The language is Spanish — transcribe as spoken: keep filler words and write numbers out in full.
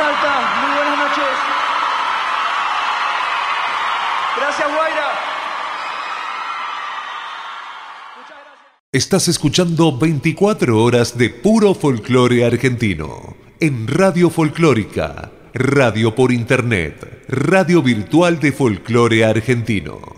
Salta, muy buenas noches. Gracias, Guaira. Muchas gracias. Estás escuchando veinticuatro horas de puro folclore argentino en Radio Folclórica, radio por internet, radio virtual de folclore argentino.